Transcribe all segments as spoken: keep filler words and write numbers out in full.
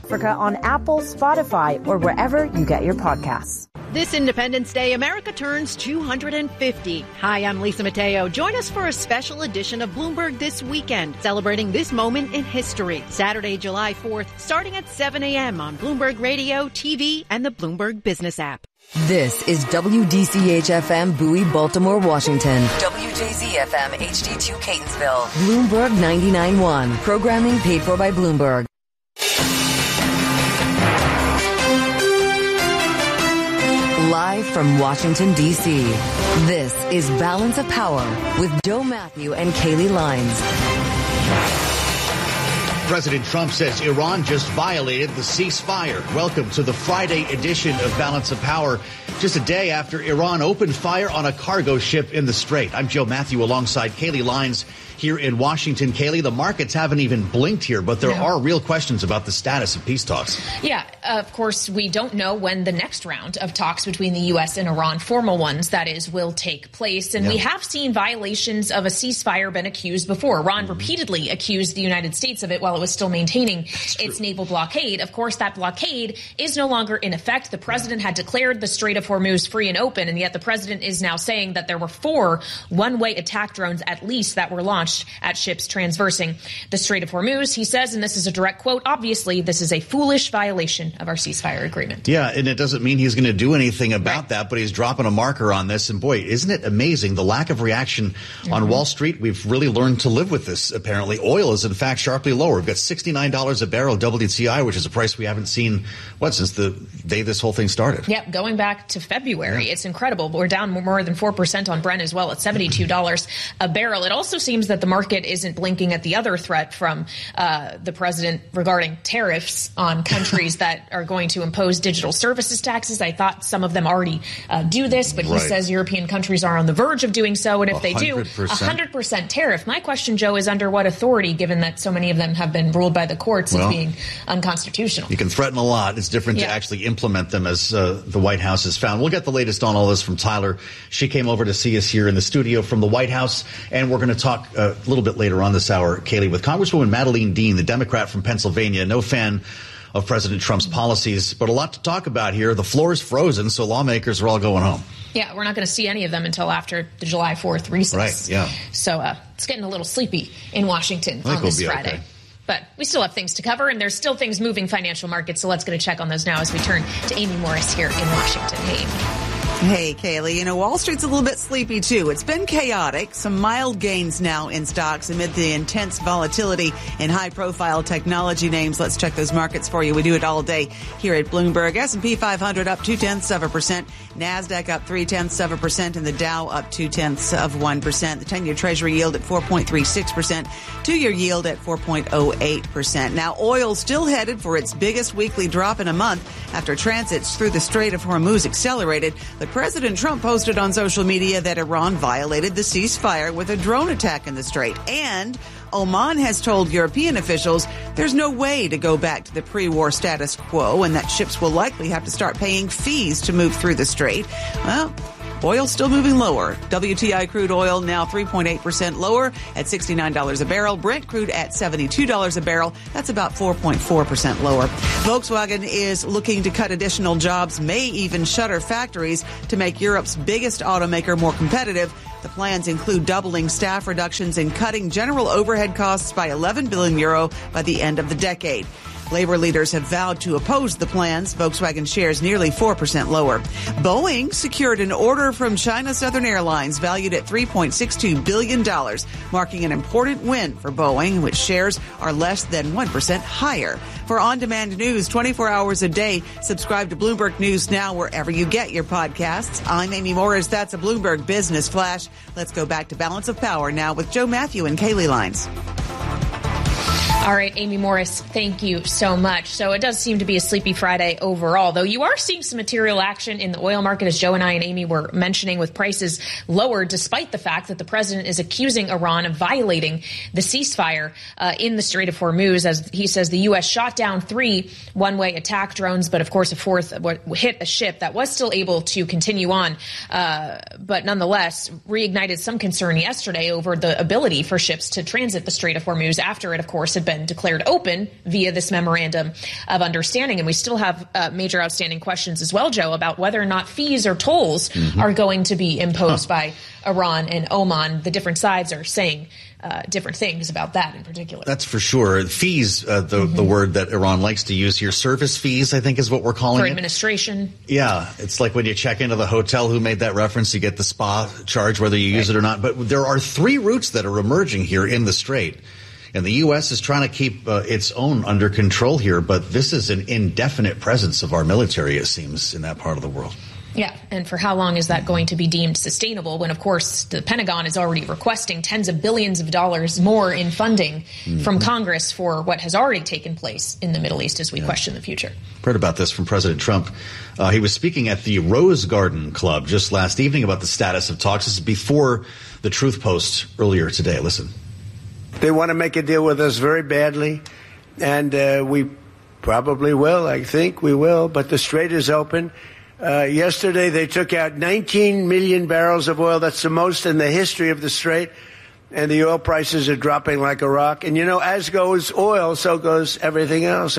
Africa on Apple, Spotify, or wherever you get your podcasts. This Independence Day, America turns two hundred fifty. Hi, I'm Lisa Mateo. Join us for a special edition of Bloomberg This Weekend, celebrating this moment in history. Saturday, July fourth, starting at seven a.m. on Bloomberg Radio, T V, and the Bloomberg Business app. This is W D C H F M Bowie, Baltimore, Washington. W J Z F M H D two Catonsville. Bloomberg ninety-nine point one. Programming paid for by Bloomberg. Live from Washington, D C, this is Balance of Power with Joe Matthew and Kaylee Lines. President Trump says Iran just violated the ceasefire. Welcome to the Friday edition of Balance of Power, just a day after Iran opened fire on a cargo ship in the Strait. I'm Joe Matthew alongside Kaylee Lines here in Washington. Kaylee, the markets haven't even blinked here, but there no. are real questions about the status of peace talks. Yeah, of course, we don't know when the next round of talks between the U S and Iran, formal ones, that is, will take place. And no. we have seen violations of a ceasefire been accused before. Iran mm-hmm. repeatedly accused the United States of it while it was still maintaining its naval blockade. Of course, that blockade is no longer in effect. The president had declared the Strait of Hormuz free and open, and yet the president is now saying that there were four one-way attack drones at least that were launched at ships transversing the Strait of Hormuz. He says, and this is a direct quote, obviously, this is a foolish violation of our ceasefire agreement. Yeah, and it doesn't mean he's going to do anything about right. that, but he's dropping a marker on this. And boy, isn't it amazing, the lack of reaction mm-hmm. on Wall Street? We've really learned to live with this, apparently. Oil is, in fact, sharply lower. We've got sixty-nine dollars a barrel W T I, which is a price we haven't seen, what, since the day this whole thing started. Yep, going back to February. Yeah. It's incredible. We're down more than four percent on Brent as well at seventy-two dollars a barrel. It also seems that the market isn't blinking at the other threat from uh, the president regarding tariffs on countries that are going to impose digital services taxes. I thought some of them already uh, do this, but he right. says European countries are on the verge of doing so. And if they do, one hundred percent tariff. My question, Joe, is under what authority, given that so many of them have been ruled by the courts well, as being unconstitutional? You can threaten a lot. It's different yeah. to actually implement them, as uh, the White House has found. We'll get the latest on all this from Tyler. She came over to see us here in the studio from the White House, and we're going to talk uh, a little bit later on this hour, Kaylee, with Congresswoman Madeleine Dean, the Democrat from Pennsylvania. No fan of President Trump's policies, but a lot to talk about here. The floor is frozen, so lawmakers are all going home. Yeah, we're not going to see any of them until after the July fourth recess. Right, yeah. So uh, it's getting a little sleepy in Washington on this we'll Friday. Okay. But we still have things to cover, and there's still things moving financial markets, so let's get a check on those now as we turn to Amy Morris here in Washington. Hey, Amy. Hey, Kaylee. You know, Wall Street's a little bit sleepy, too. It's been chaotic. Some mild gains now in stocks amid the intense volatility in high-profile technology names. Let's check those markets for you. We do it all day here at Bloomberg. S and P five hundred up two-tenths of a percent. NASDAQ up three-tenths of a percent. And the Dow up two-tenths of one percent. The ten-year Treasury yield at four point three six percent. Two-year yield at four point oh eight percent. Now, oil still headed for its biggest weekly drop in a month after transits through the Strait of Hormuz accelerated. But President Trump posted on social media that Iran violated the ceasefire with a drone attack in the Strait. And Oman has told European officials there's no way to go back to the pre-war status quo and that ships will likely have to start paying fees to move through the Strait. Well, oil still moving lower. W T I crude oil now three point eight percent lower at sixty-nine dollars a barrel. Brent crude at seventy-two dollars a barrel. That's about four point four percent lower. Volkswagen is looking to cut additional jobs, may even shutter factories to make Europe's biggest automaker more competitive. The plans include doubling staff reductions and cutting general overhead costs by eleven billion euro by the end of the decade. Labor leaders have vowed to oppose the plans. Volkswagen shares nearly four percent lower. Boeing secured an order from China Southern Airlines valued at three point six two billion dollars, marking an important win for Boeing, which shares are less than one percent higher. For on-demand news twenty-four hours a day, subscribe to Bloomberg News Now wherever you get your podcasts. I'm Amy Morris. That's a Bloomberg Business Flash. Let's go back to Balance of Power now with Joe Matthew and Kaylee Lines. All right, Amy Morris, thank you so much. So it does seem to be a sleepy Friday overall, though you are seeing some material action in the oil market, as Joe and I and Amy were mentioning, with prices lower, despite the fact that the president is accusing Iran of violating the ceasefire uh, in the Strait of Hormuz. As he says, the U S shot down three one-way attack drones, but of course a fourth hit a ship that was still able to continue on, uh, but nonetheless reignited some concern yesterday over the ability for ships to transit the Strait of Hormuz after it, of course, had been been declared open via this memorandum of understanding. And we still have uh, major outstanding questions as well, Joe, about whether or not fees or tolls mm-hmm. are going to be imposed huh. by Iran and Oman. The different sides are saying uh, different things about that in particular. That's for sure. Fees, uh, the, mm-hmm. the word that Iran likes to use here, service fees, I think is what we're calling for it. Administration. Yeah. It's like when you check into the hotel, who made that reference, you get the spa charge, whether you use right. it or not. But there are three routes that are emerging here in the Strait. And the U S is trying to keep uh, its own under control here. But this is an indefinite presence of our military, it seems, in that part of the world. Yeah, and for how long is that going to be deemed sustainable when, of course, the Pentagon is already requesting tens of billions of dollars more in funding mm-hmm. from Congress for what has already taken place in the Middle East as we yeah. question the future. Heard about this from President Trump. Uh, he was speaking at the Rose Garden Club just last evening about the status of talks. This is before the Truth Post earlier today. Listen. They want to make a deal with us very badly, and uh, we probably will. I think we will, but the Strait is open. Uh, yesterday, they took out nineteen million barrels of oil. That's the most in the history of the Strait. And the oil prices are dropping like a rock. And, you know, as goes oil, so goes everything else.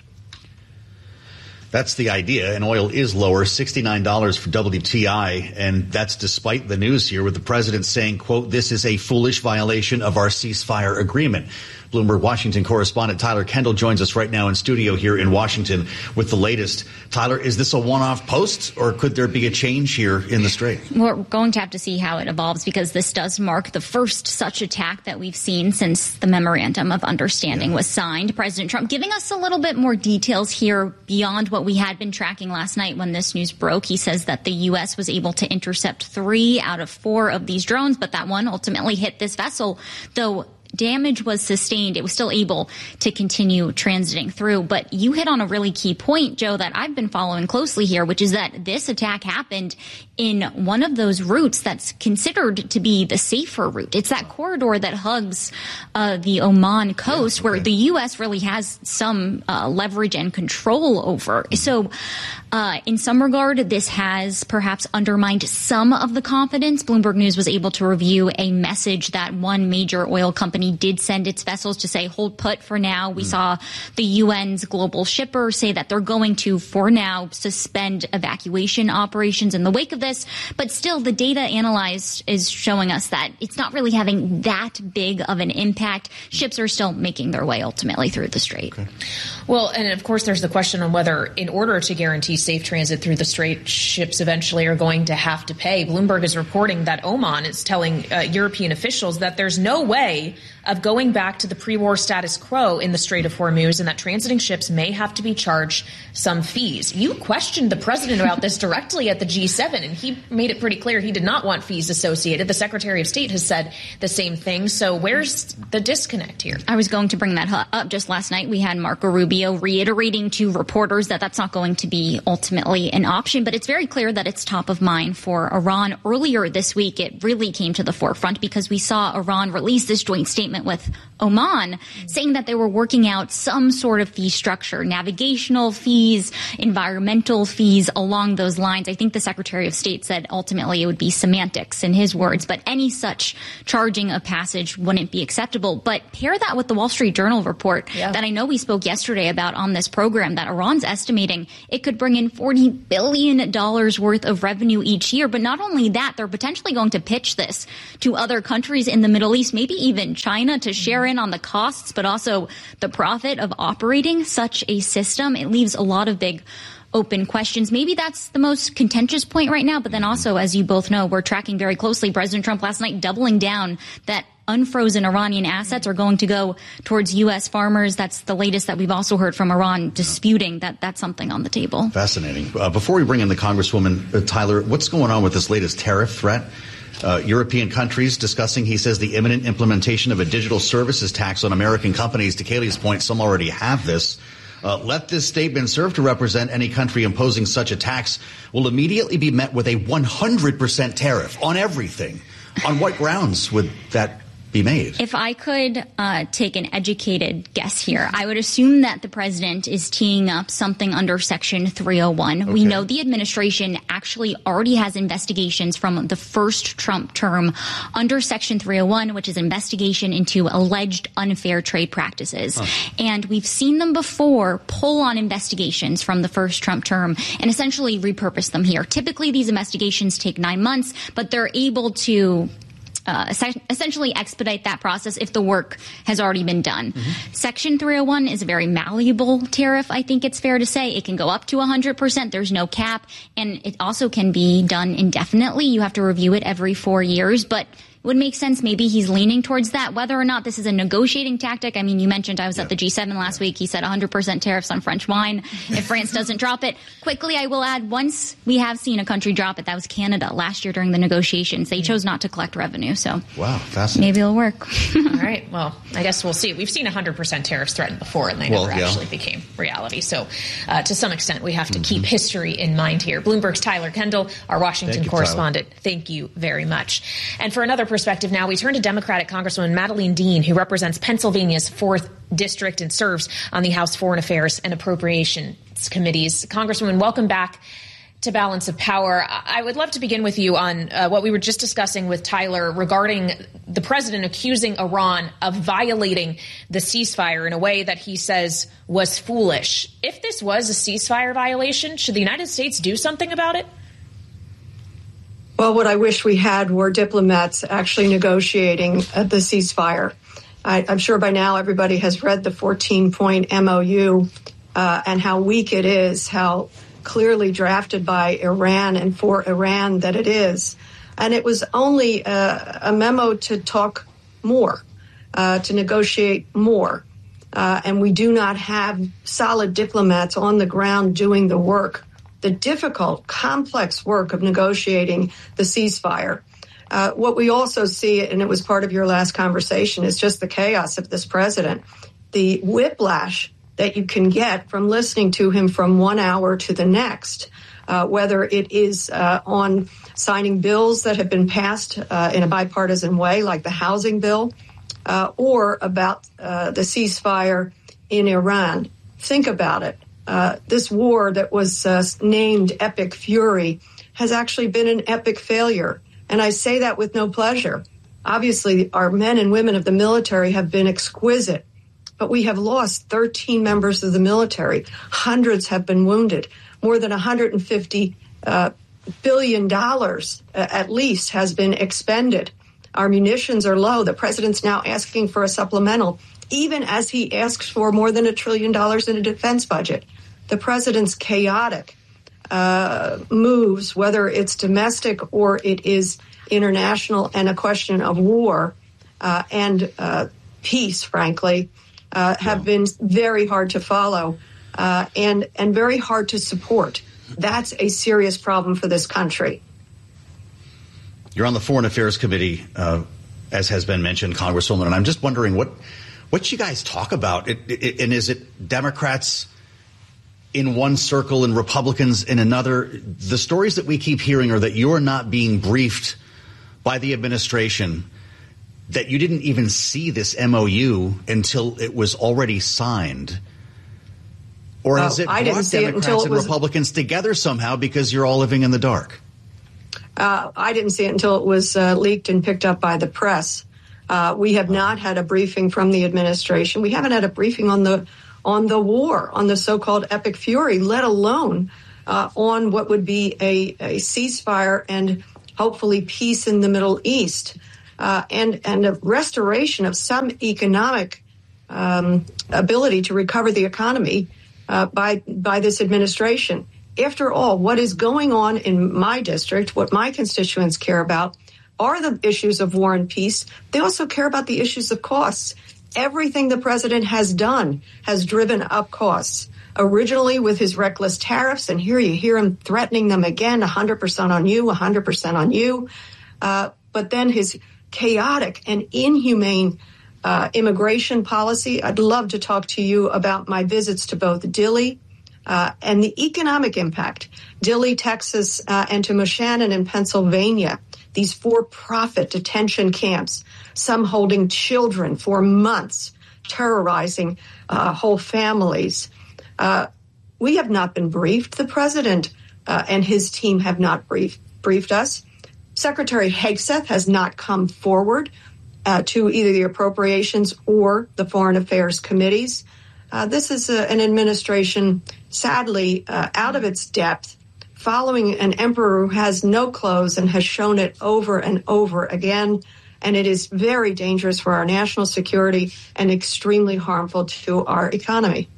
That's the idea. And oil is lower, sixty-nine dollars for W T I. And that's despite the news here with the president saying, quote, this is a foolish violation of our ceasefire agreement. Bloomberg Washington correspondent Tyler Kendall joins us right now in studio here in Washington with the latest. Tyler, is this a one-off post, or could there be a change here in the Strait? We're going to have to see how it evolves, because this does mark the first such attack that we've seen since the Memorandum of Understanding yeah. was signed. President Trump giving us a little bit more details here beyond what we had been tracking last night when this news broke. He says that the U S was able to intercept three out of four of these drones, but that one ultimately hit this vessel, though damage was sustained. It was still able to continue transiting through. But you hit on a really key point, Joe, that I've been following closely here, which is that this attack happened in one of those routes that's considered to be the safer route. It's that corridor that hugs uh, the Oman coast, yeah, okay. where the U S really has some uh, leverage and control over. So uh, in some regard, this has perhaps undermined some of the confidence. Bloomberg News was able to review a message that one major oil company did send its vessels to say, hold put for now. We mm. saw the U N's global shipper say that they're going to, for now, suspend evacuation operations in the wake of this. But still, the data analyzed is showing us that it's not really having that big of an impact. Ships are still making their way ultimately through the Strait. Okay. Well, and of course, there's the question on whether, in order to guarantee safe transit through the Strait, ships eventually are going to have to pay. Bloomberg is reporting that Oman is telling uh, European officials that there's no way of going back to the pre-war status quo in the Strait of Hormuz, and that transiting ships may have to be charged some fees. You questioned the president about this directly at the G seven, and he made it pretty clear he did not want fees associated. The Secretary of State has said the same thing. So where's the disconnect here? I was going to bring that up just last night. We had Marco Rubio reiterating to reporters that that's not going to be ultimately an option, but it's very clear that it's top of mind for Iran. Earlier this week, it really came to the forefront because we saw Iran release this joint statement with Oman saying that they were working out some sort of fee structure, navigational fees, environmental fees along those lines. I think the Secretary of State said ultimately it would be semantics in his words, but any such charging of passage wouldn't be acceptable. But pair that with the Wall Street Journal report yeah. that I know we spoke yesterday about on this program, that Iran's estimating it could bring in forty billion dollars worth of revenue each year. But not only that, they're potentially going to pitch this to other countries in the Middle East, maybe even China, to share in on the costs, but also the profit of operating such a system. It leaves a lot of big open questions. Maybe that's the most contentious point right now. But then also, as you both know, we're tracking very closely President Trump last night doubling down that unfrozen Iranian assets are going to go towards U S farmers. That's the latest that we've also heard from Iran, disputing that that's something on the table. Fascinating. Uh, before we bring in the Congresswoman, uh, Tyler, what's going on with this latest tariff threat? Uh, European countries discussing, he says, the imminent implementation of a digital services tax on American companies. To Kaylee's point, some already have this. Uh, let this statement serve to represent any country imposing such a tax will immediately be met with a one hundred percent tariff on everything. On what grounds would that be made. If I could uh, take an educated guess here, I would assume that the president is teeing up something under Section three oh one. Okay. We know the administration actually already has investigations from the first Trump term under Section three oh one, which is investigation into alleged unfair trade practices. Huh. And we've seen them before pull on investigations from the first Trump term and essentially repurpose them here. Typically, these investigations take nine months, but they're able to Uh, essentially expedite that process if the work has already been done. Mm-hmm. Section three oh one is a very malleable tariff, I think it's fair to say. It can go up to one hundred percent. There's no cap. And it also can be done indefinitely. You have to review it every four years. But it would make sense maybe he's leaning towards that. Whether or not this is a negotiating tactic, I mean, you mentioned I was yeah. at the G seven last week. He said one hundred percent tariffs on French wine if France doesn't drop it. Quickly, I will add, once we have seen a country drop it, that was Canada last year during the negotiations. They chose not to collect revenue. So wow, fascinating. Maybe it'll work. All right. Well, I guess we'll see. We've seen one hundred percent tariffs threatened before, and they well, never yeah. actually became reality. So uh, to some extent, we have to mm-hmm. keep history in mind here. Bloomberg's Tyler Kendall, our Washington Thank you, correspondent. Tyler. Thank you very much. And for another perspective now, we turn to Democratic Congresswoman Madeleine Dean, who represents Pennsylvania's fourth District and serves on the House Foreign Affairs and Appropriations Committees. Congresswoman, welcome back to Balance of Power. I would love to begin with you on uh, what we were just discussing with Tyler regarding the president accusing Iran of violating the ceasefire in a way that he says was foolish. If this was a ceasefire violation, should the United States do something about it? Well, what I wish we had were diplomats actually negotiating uh, the ceasefire. I, I'm sure by now everybody has read the fourteen-point M O U uh, and how weak it is, how clearly drafted by Iran and for Iran that it is. And it was only uh, a memo to talk more, uh, to negotiate more. Uh, and we do not have solid diplomats on the ground doing the work, the difficult, complex work of negotiating the ceasefire. Uh, what we also see, and it was part of your last conversation, is just the chaos of this president, the whiplash that you can get from listening to him from one hour to the next, uh, whether it is uh, on signing bills that have been passed uh, in a bipartisan way, like the housing bill, uh, or about uh, the ceasefire in Iran. Think about it. Uh, this war that was uh, named Epic Fury has actually been an epic failure. And I say that with no pleasure. Obviously, our men and women of the military have been exquisite, but we have lost thirteen members of the military. Hundreds have been wounded. More than one hundred fifty uh, billion dollars uh, at least has been expended. Our munitions are low. The president's now asking for a supplemental, even as he asks for more than a trillion dollars in a defense budget. The president's chaotic uh, moves, whether it's domestic or it is international and a question of war uh, and uh, peace, frankly, uh, have been very hard to follow uh, and, and very hard to support. That's a serious problem for this country. You're on the Foreign Affairs Committee, uh, as has been mentioned, Congresswoman, and I'm just wondering what what you guys talk about. It, it, and is it Democrats in one circle and Republicans in another? The stories that we keep hearing are that you're not being briefed by the administration, that you didn't even see this M O U until it was already signed. Or has oh, it brought Democrats it and was... Republicans together somehow because you're all living in the dark? Uh, I didn't see it until it was uh, leaked and picked up by the press. Uh, we have not had a briefing from the administration. We haven't had a briefing on the on the war, on the so-called Epic Fury, let alone uh, on what would be a, a ceasefire and hopefully peace in the Middle East uh, and, and a restoration of some economic um, ability to recover the economy uh, by by this administration. After all, what is going on in my district, what my constituents care about, are the issues of war and peace. They also care about the issues of costs. Everything the president has done has driven up costs, originally with his reckless tariffs. And here you hear him threatening them again, one hundred percent on you, one hundred percent on you. Uh, but then his chaotic and inhumane uh, immigration policy. I'd love to talk to you about my visits to both Dilley Uh, and the economic impact, Dilley, Texas, uh, and to Moshannon in Pennsylvania. these for-profit detention camps, some holding children for months, terrorizing uh, whole families. Uh, we have not been briefed. The president uh, and his team have not briefed, briefed us. Secretary Hegseth has not come forward uh, to either the Appropriations or the Foreign Affairs committees. Uh, this is a, an administration, sadly, uh, out of its depth, following an emperor who has no clothes and has shown it over and over again. And it is very dangerous for our national security and extremely harmful to our economy.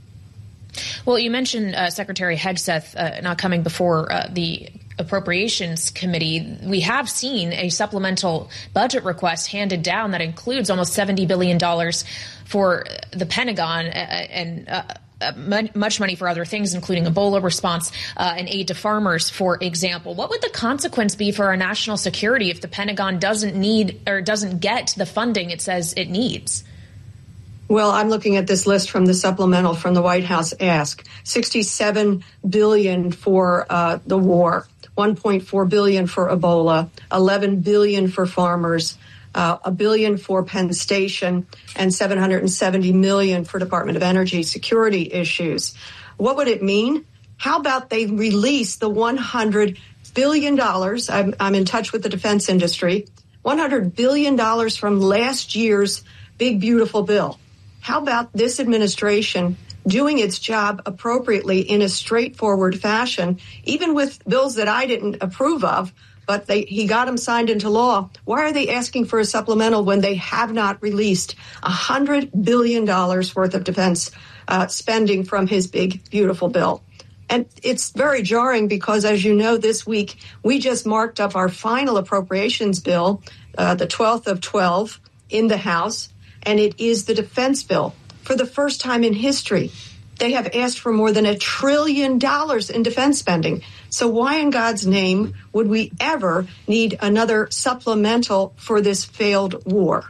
Well, you mentioned uh, Secretary Hegseth uh, not coming before uh, the Appropriations Committee. We have seen a supplemental budget request handed down that includes almost seventy billion dollars for the Pentagon and uh, uh, much money for other things, including Ebola response uh, and aid to farmers, for example. What would the consequence be for our national security if the Pentagon doesn't need or doesn't get the funding it says it needs? Well, I'm looking at this list from the supplemental from the White House ask. sixty-seven billion dollars for uh, the war, one point four billion dollars for Ebola, eleven billion dollars for farmers, uh, a billion for Penn Station, and seven hundred seventy million dollars for Department of Energy security issues. What would it mean? How about they release the one hundred billion dollars? I'm, I'm in touch with the defense industry. one hundred billion dollars from last year's big, beautiful bill. How about this administration doing its job appropriately in a straightforward fashion, even with bills that I didn't approve of, but they, he got them signed into law? Why are they asking for a supplemental when they have not released one hundred billion dollars worth of defense uh, spending from his big, beautiful bill? And it's very jarring because, as you know, this week we just marked up our final appropriations bill, uh, the twelfth of twelve in the House, and it is the defense bill. For the first time in history, they have asked for more than a trillion dollars in defense spending. So why in God's name would we ever need another supplemental for this failed war?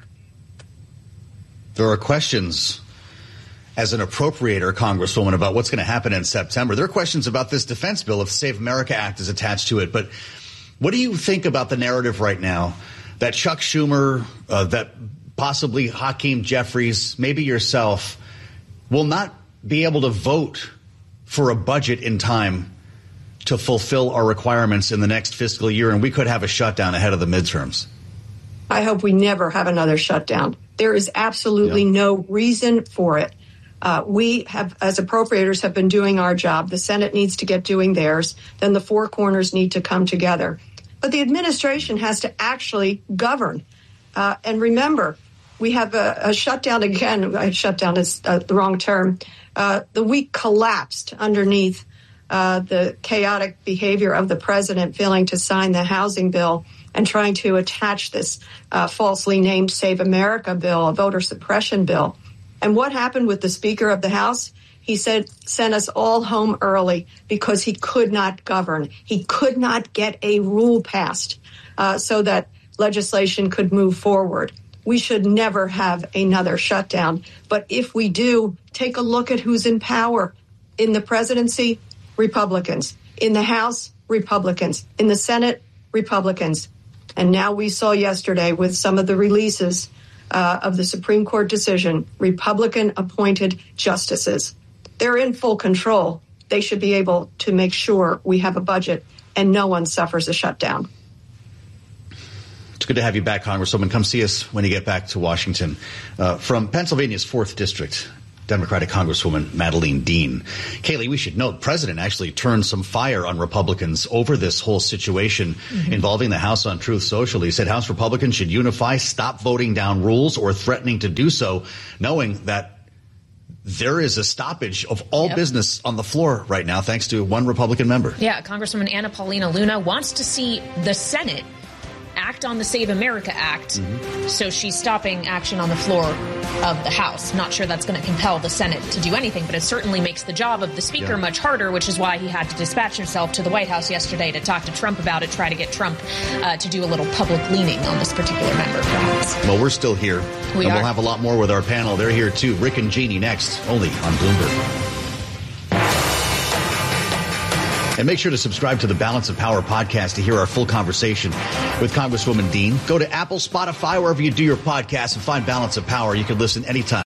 There are questions as an appropriator, Congresswoman, about what's going to happen in September. There are questions about this defense bill if the Save America Act is attached to it. But what do you think about the narrative right now that Chuck Schumer, uh, that possibly Hakeem Jeffries, maybe yourself, will not be able to vote for a budget in time to fulfill our requirements in the next fiscal year, and we could have a shutdown ahead of the midterms? I hope we never have another shutdown. There is absolutely yeah. no reason for it. Uh, we have, as appropriators, have been doing our job. The Senate needs to get doing theirs. Then the four corners need to come together. But the administration has to actually govern. Uh, and remember, we have a, a shutdown again. Shutdown is uh, the wrong term. Uh, the week collapsed underneath uh, the chaotic behavior of the president failing to sign the housing bill and trying to attach this uh, falsely named Save America bill, a voter suppression bill. And what happened with the Speaker of the House? He said, sent us all home early because he could not govern. He could not get a rule passed uh, so that legislation could move forward. We should never have another shutdown. But if we do, take a look at who's in power. In the presidency, Republicans. In the House, Republicans. In the Senate, Republicans. And now we saw yesterday with some of the releases uh, of the Supreme Court decision, Republican-appointed justices. They're in full control. They should be able to make sure we have a budget and no one suffers a shutdown. It's good to have you back, Congresswoman. Come see us when you get back to Washington. Uh, from Pennsylvania's fourth District, Democratic Congresswoman Madeleine Dean. Kaylee, we should note, the president actually turned some fire on Republicans over this whole situation mm-hmm. involving the House on Truth Social. He said House Republicans should unify, stop voting down rules or threatening to do so, knowing that there is a stoppage of all yep. business on the floor right now, thanks to one Republican member. Yeah, Congresswoman Anna Paulina Luna wants to see the Senate act on the Save America Act, mm-hmm. so she's stopping action on the floor of the House. Not sure that's going to compel the Senate to do anything, but it certainly makes the job of the Speaker yeah. much harder, which is why he had to dispatch himself to the White House yesterday to talk to Trump about it, try to get Trump uh, to do a little public leaning on this particular member, perhaps. Well, we're still here, we and are. We'll have a lot more with our panel. They're here, too. Rick and Jeannie next, only on Bloomberg. And make sure to subscribe to the Balance of Power podcast to hear our full conversation with Congresswoman Dean. Go to Apple, Spotify, wherever you do your podcast and find Balance of Power. You can listen anytime.